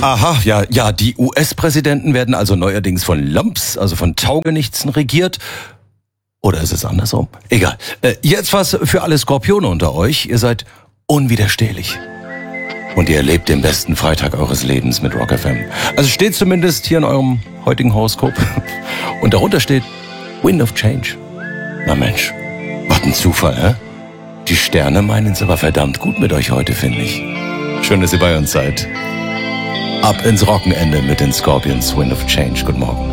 Aha, ja, die US-Präsidenten werden also neuerdings von Lumps, also von Taugenichtsen regiert. Oder ist es andersrum? Egal. Jetzt was für alle Skorpione unter euch. Ihr seid unwiderstehlich. Und ihr erlebt den besten Freitag eures Lebens mit Rock FM. Also steht zumindest hier in eurem heutigen Horoskop. Und darunter steht Wind of Change. Na Mensch, was ein Zufall, hä? Die Sterne meinen es aber verdammt gut mit euch heute, finde ich. Schön, dass ihr bei uns seid. Ab ins Wochenende mit den Scorpions Wind of Change. Guten Morgen.